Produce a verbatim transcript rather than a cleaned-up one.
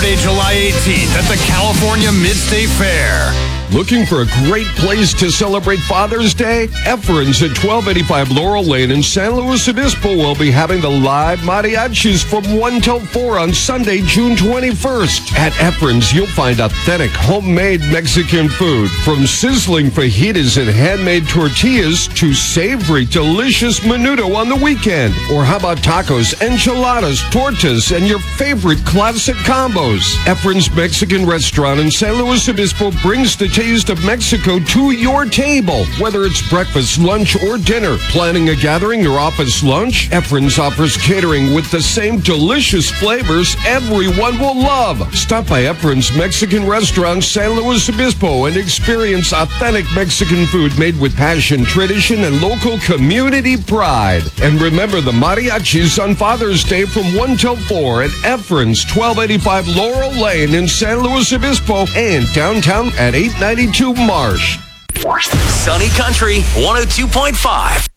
Friday, July eighteenth at the California Mid-State Fair. Looking for a great place to celebrate Father's Day? Efren's at twelve eighty-five Laurel Lane in San Luis Obispo will be having the live mariachis from one till four on Sunday, June twenty-first. At Efren's, you'll find authentic homemade Mexican food, from sizzling fajitas and handmade tortillas to savory, delicious menudo on the weekend. Or how about tacos, enchiladas, tortas, and your favorite classic combos? Efren's Mexican Restaurant in San Luis Obispo brings the taste of Mexico to your table. Whether it's breakfast, lunch, or dinner, planning a gathering or office lunch, Efren's offers catering with the same delicious flavors everyone will love. Stop by Efren's Mexican Restaurant, San Luis Obispo, and experience authentic Mexican food made with passion, tradition, and local community pride. And remember the mariachis on Father's Day from one till four at Efren's, twelve eighty-five Laurel Lane in San Luis Obispo, and downtown at eight ninety-two Marsh. Sunny Country one oh two point five.